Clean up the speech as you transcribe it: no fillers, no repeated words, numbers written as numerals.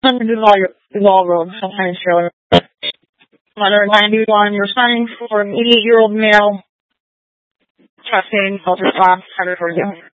Duval Road, sometimes trailer. Mother 91, you're signing for an 88-year-old male, chest pain, ultrasound, 140.